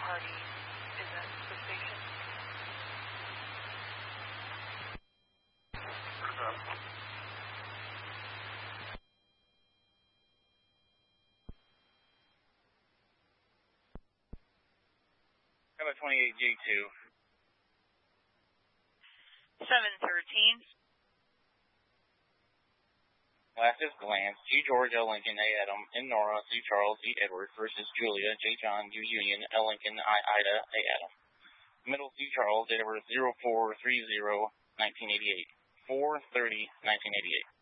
party is at the station? How about 28G2? 713. Last is Glance, G. George, L. Lincoln, A. Adam, N. Nora, C. Charles, E. Edward versus Julia, J. John, U. Union, L. Lincoln, I. Ida, A. Adam. Middle C. Charles, date of birth 0430-1988. 4/30-1988.